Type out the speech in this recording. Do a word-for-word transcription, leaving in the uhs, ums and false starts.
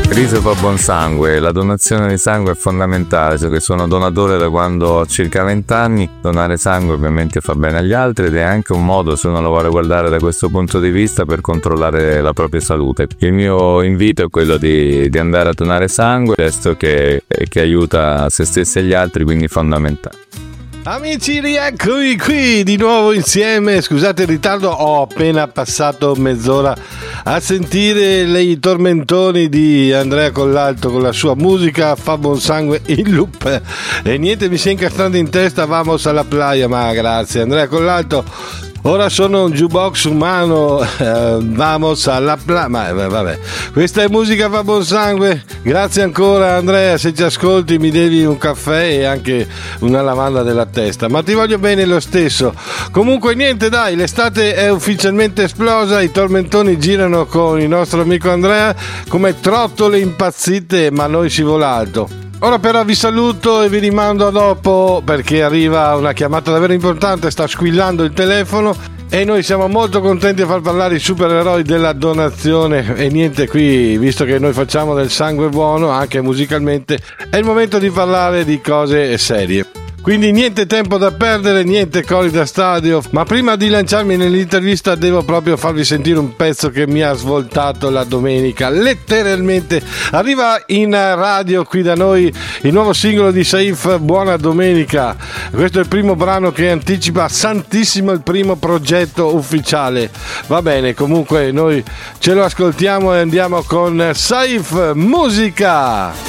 Riso fa buon sangue, la donazione di sangue è fondamentale, so che sono donatore da quando ho circa venti anni, donare sangue ovviamente fa bene agli altri ed è anche un modo, se uno lo vuole guardare da questo punto di vista, per controllare la propria salute. Il mio invito è quello di, di andare a donare sangue, gesto che, che aiuta se stessi e gli altri, quindi fondamentale. Amici, rieccomi qui di nuovo insieme. Scusate il ritardo, ho appena passato mezz'ora a sentire i tormentoni di Andrea Collalto con la sua musica Fa buon sangue in loop e niente, mi si è incastrando in testa Vamos alla playa, ma grazie Andrea Collalto. Ora sono un jukebox umano, eh, vamos alla playa, ma eh, vabbè, questa è musica Fa buon sangue. Grazie ancora Andrea, se ci ascolti mi devi un caffè e anche una lavanda della testa, ma ti voglio bene lo stesso. Comunque niente, dai, l'estate è ufficialmente esplosa, i tormentoni girano con il nostro amico Andrea come trottole impazzite, ma noi si vola alto. Ora però vi saluto e vi rimando a dopo perché arriva una chiamata davvero importante, sta squillando il telefono e noi siamo molto contenti di far parlare i supereroi della donazione e niente, qui visto che noi facciamo del sangue buono anche musicalmente è il momento di parlare di cose serie. Quindi niente tempo da perdere, niente cori da stadio, ma prima di lanciarmi nell'intervista devo proprio farvi sentire un pezzo che mi ha svoltato la domenica, letteralmente. Arriva in radio qui da noi il nuovo singolo di Saif, Buona Domenica. Questo è il primo brano che anticipa Santissimo, il primo progetto ufficiale. Va bene, comunque noi ce lo ascoltiamo e andiamo con Saif, musica!